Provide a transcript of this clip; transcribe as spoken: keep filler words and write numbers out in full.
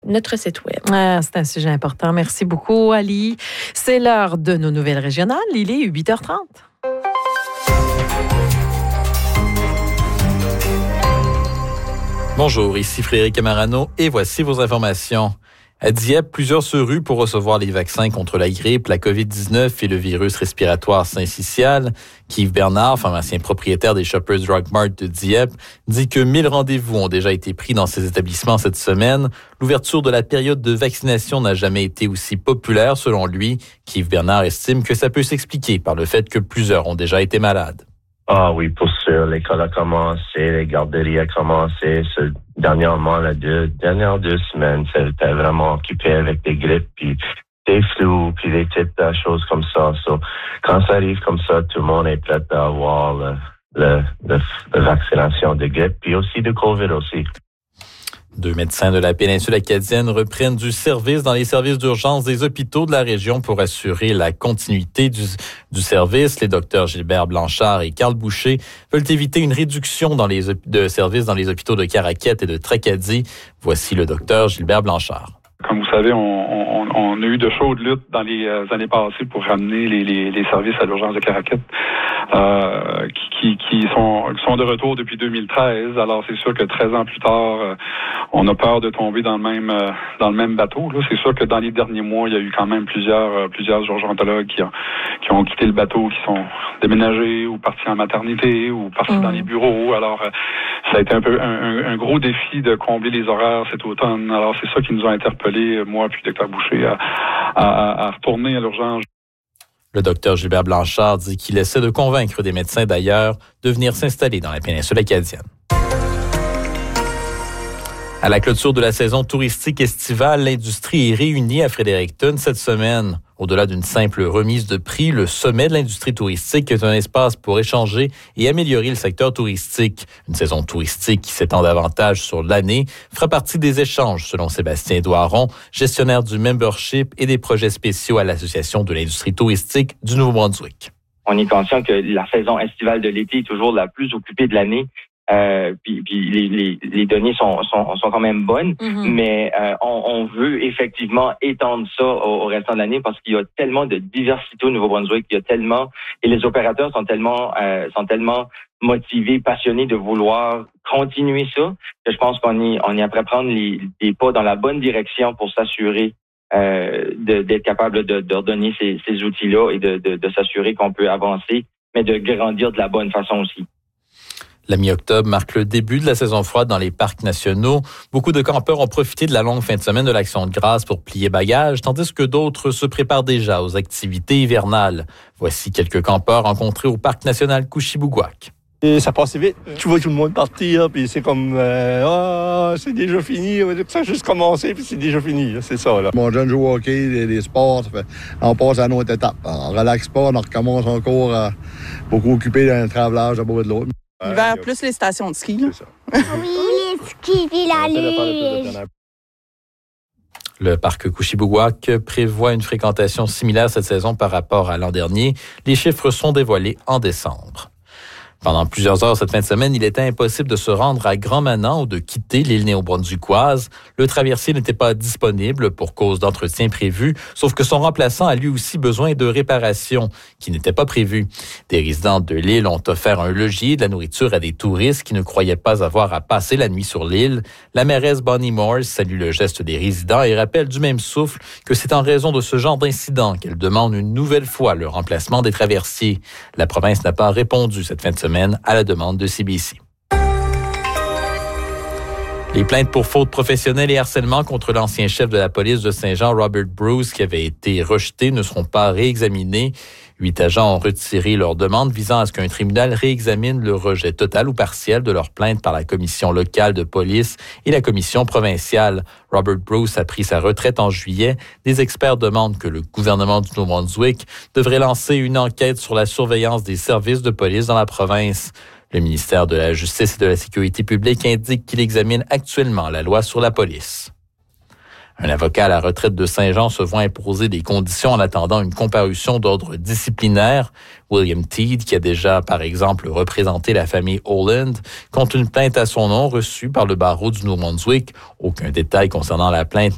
notre site web. Ah, c'est un sujet important. Merci beaucoup, Ali. C'est l'heure de nos nouvelles régionales. Il est huit heures trente. Bonjour, ici Frédéric Amarano et voici vos informations. À Dieppe, plusieurs se ruent pour recevoir les vaccins contre la grippe, la covid dix-neuf et le virus respiratoire syncytial. Yves Bernard, pharmacien propriétaire des Shoppers Drug Mart de Dieppe, dit que mille rendez-vous ont déjà été pris dans ces établissements cette semaine. L'ouverture de la période de vaccination n'a jamais été aussi populaire selon lui. Yves Bernard estime que ça peut s'expliquer par le fait que plusieurs ont déjà été malades. Ah oui, pour sûr. L'école a commencé, les garderies a commencé. Ce, dernièrement, les deux dernières deux semaines, c'était vraiment occupé avec des grippes, puis des flous, puis des petites uh, choses comme ça. So, quand ça arrive comme ça, tout le monde est prêt à avoir le, le, le, la vaccination de grippe, puis aussi de COVID aussi. Deux médecins de la péninsule acadienne reprennent du service dans les services d'urgence des hôpitaux de la région pour assurer la continuité du, du service. Les docteurs Gilbert Blanchard et Carl Boucher veulent éviter une réduction dans les, de services dans les hôpitaux de Caraquette et de Tracadie. Voici le docteur Gilbert Blanchard. Comme vous savez, on, on, on a eu de chaudes luttes dans les euh, années passées pour ramener les, les, les services à l'urgence de Caraquette, euh, qui, qui, qui sont, sont de retour depuis deux mille treize. Alors, c'est sûr que treize ans plus tard, euh, on a peur de tomber dans le même euh, dans le même bateau. Là, c'est sûr que dans les derniers mois, il y a eu quand même plusieurs euh, plusieurs urgentologues qui ont qui ont quitté le bateau, qui sont déménagés ou partis en maternité ou partis mmh. dans les bureaux. Alors, euh, ça a été un peu un, un, un gros défi de combler les horaires cet automne. Alors, c'est ça qui nous a interpellés, moi puis docteur Boucher, à, à, à retourner à l'urgence. Le docteur Gilbert Blanchard dit qu'il essaie de convaincre des médecins d'ailleurs de venir s'installer dans la péninsule acadienne. À la clôture de la saison touristique estivale, l'industrie est réunie à Fredericton cette semaine. Au-delà d'une simple remise de prix, le sommet de l'industrie touristique est un espace pour échanger et améliorer le secteur touristique. Une saison touristique qui s'étend davantage sur l'année fera partie des échanges, selon Sébastien Doiron, gestionnaire du membership et des projets spéciaux à l'Association de l'industrie touristique du Nouveau-Brunswick. On est conscient que la saison estivale de l'été est toujours la plus occupée de l'année. Euh, puis, puis les, les, les données sont, sont, sont quand même bonnes, mm-hmm. mais euh, on, on veut effectivement étendre ça au, au restant de l'année parce qu'il y a tellement de diversité au Nouveau-Brunswick, il y a tellement et les opérateurs sont tellement euh, sont tellement motivés, passionnés de vouloir continuer ça que je pense qu'on est on est après prendre les, les pas dans la bonne direction pour s'assurer euh, de, d'être capable de, de redonner ces, ces outils-là et de, de, de s'assurer qu'on peut avancer, mais de grandir de la bonne façon aussi. La mi-octobre marque le début de la saison froide dans les parcs nationaux. Beaucoup de campeurs ont profité de la longue fin de semaine de l'Action de grâce pour plier bagages, tandis que d'autres se préparent déjà aux activités hivernales. Voici quelques campeurs rencontrés au parc national Couchibougouac. Et ça passait vite. Tu vois tout le monde partir, puis c'est comme euh, ah, c'est déjà fini. Ça a juste commencé, puis c'est déjà fini. Là. C'est ça. Là. Mon jeune joue au hockey, les, les sports, ça fait, on passe à une autre étape. On relaxe pas, on recommence encore à beaucoup occupé dans le travelage de bord et de l'autre. L'hiver, plus les stations de ski. Là. C'est ça. Oui, les skis puis la luge. Le parc Couchibougouac prévoit une fréquentation similaire cette saison par rapport à l'an dernier. Les chiffres sont dévoilés en décembre. Pendant plusieurs heures cette fin de semaine, il était impossible de se rendre à Grand-Manan ou de quitter l'île néo-brunswickoise. Le traversier n'était pas disponible pour cause d'entretien prévu, sauf que son remplaçant a lui aussi besoin de réparations qui n'étaient pas prévues. Des résidents de l'île ont offert un logis et de la nourriture à des touristes qui ne croyaient pas avoir à passer la nuit sur l'île. La mairesse Bonnie Morse salue le geste des résidents et rappelle du même souffle que c'est en raison de ce genre d'incident qu'elle demande une nouvelle fois le remplacement des traversiers. La province n'a pas répondu cette fin de semaine à la demande de C B C. Les plaintes pour faute professionnelle et harcèlement contre l'ancien chef de la police de Saint-Jean, Robert Bruce, qui avait été rejetées, ne seront pas réexaminées. Huit agents ont retiré leur demande visant à ce qu'un tribunal réexamine le rejet total ou partiel de leur plainte par la commission locale de police et la commission provinciale. Robert Bruce a pris sa retraite en juillet. Des experts demandent que le gouvernement du Nouveau-Brunswick devrait lancer une enquête sur la surveillance des services de police dans la province. Le ministère de la Justice et de la Sécurité publique indique qu'il examine actuellement la loi sur la police. Un avocat à la retraite de Saint-Jean se voit imposer des conditions en attendant une comparution d'ordre disciplinaire. William Teed, qui a déjà, par exemple, représenté la famille Holland, compte une plainte à son nom reçue par le barreau du Nouveau-Brunswick. Aucun détail concernant la plainte